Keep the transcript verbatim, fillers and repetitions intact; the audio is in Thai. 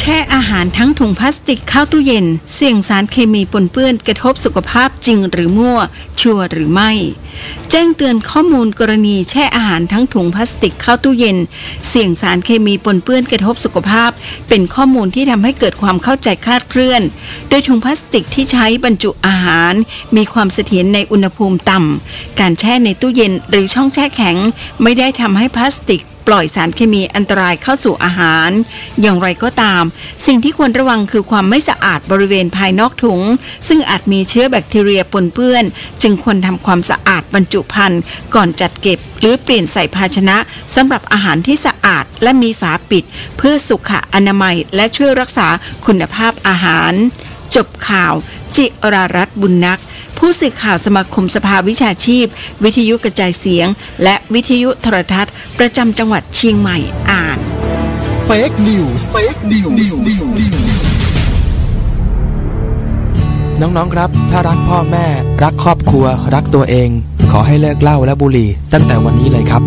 ช่อาหารทั้งถุงพลาสติกเข้าตู้เย็นเสี่ยงสารเคมีปนเปื้อนกระทบสุขภาพจริงหรือมั่วชัวร์หรือไม่แจ้งเตือนข้อมูลกรณีแช่อาหารทั้งถุงพลาสติกเข้าตู้เย็นเสี่ยงสารเคมีปนเปื้อนกระทบสุขภาพเป็นข้อมูลที่ทำให้เกิดความเข้าใจคลาดเคลื่อนโดยถุงพลาสติกที่ใช้บรรจุอาหารมีความเสถียรในอุณหภูมิต่ำการแช่ในตู้เย็นหรือช่องแช่แข็งไม่ได้ทำให้พลาสติกปล่อยสารเคมีอันตรายเข้าสู่อาหารอย่างไรก็ตามสิ่งที่ควรระวังคือความไม่สะอาดบริเวณภายนอกถุงซึ่งอาจมีเชื้อแบคทีเรียปนเปื้อนจึงควรทำความสะอาดบรรจุภัณฑ์ก่อนจัดเก็บหรือเปลี่ยนใส่ภาชนะสำหรับอาหารที่สะอาดและมีฝาปิดเพื่อสุขอนามัยและช่วยรักษาคุณภาพอาหารจบข่าวจิรารัตน์บุญนักผู้สื่อข่าวสมาคมสภาวิชาชีพวิทยุกระจายเสียงและวิทยุโทรทัศน์ประจำจังหวัดเชียงใหม่อ่านเฟคนิวส์เฟคนิวส์น้องๆครับถ้ารักพ่อแม่รักครอบครัวรักตัวเองขอให้เลิกเหล้าและบุหรี่ตั้งแต่วันนี้เลยครับ